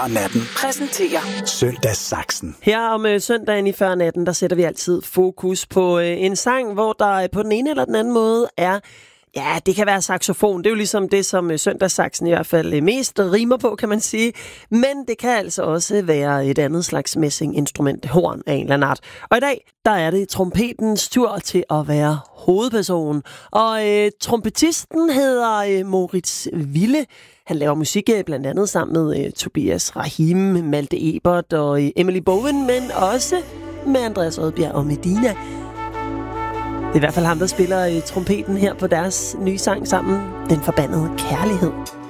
og natten præsenterer Søndagssaksen. Her om søndagen i før natten, der sætter vi altid fokus på en sang, hvor der på den ene eller den anden måde er, ja, det kan være saxofon. Det er jo ligesom det, som søndagssaksen i hvert fald mest rimer på, kan man sige. Men det kan altså også være et andet slags messinginstrument, horn af en eller anden art. Og i dag, der er det trompetens tur til at være hovedperson. Og trompetisten hedder Moritz Wille. Han laver musik blandt andet sammen med Tobias Rahim, Malte Ebert og Emily Bowen, men også med Andreas Odbjerg og Medina. Det er i hvert fald ham, der spiller trompeten her på deres nye sang sammen, Den Forbandede Kærlighed.